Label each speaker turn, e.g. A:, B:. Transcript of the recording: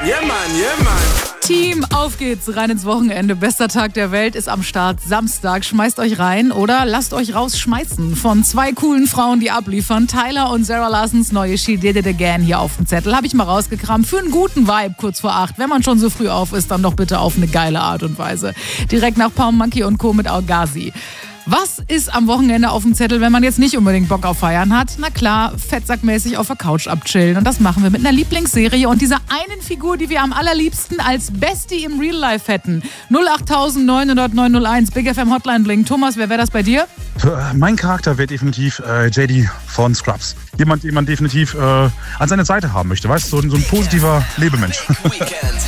A: Yeah, man.
B: Team, auf geht's, rein ins Wochenende. Bester Tag der Welt ist am Start. Samstag, schmeißt euch rein oder lasst euch rausschmeißen. Von zwei coolen Frauen, die abliefern. Tyler und Sarah Larsons neue She Did It Again hier auf dem Zettel. Habe ich mal rausgekramt. Für einen guten Vibe kurz vor 8. Wenn man schon so früh auf ist, dann doch bitte auf eine geile Art und Weise. Direkt nach Palm Monkey und Co. mit Algazi. Was ist am Wochenende auf dem Zettel, wenn man jetzt nicht unbedingt Bock auf Feiern hat? Na klar, fettsackmäßig auf der Couch abchillen. Und das machen wir mit einer Lieblingsserie und dieser einen Figur, die wir am allerliebsten als Bestie im Real Life hätten. 08900 901, Big FM Hotline Bling. Thomas, wer wäre das bei dir?
C: Mein Charakter wäre definitiv JD von Scrubs. Jemand, den man definitiv an seiner Seite haben möchte. Weißt du, so ein positiver Lebemensch.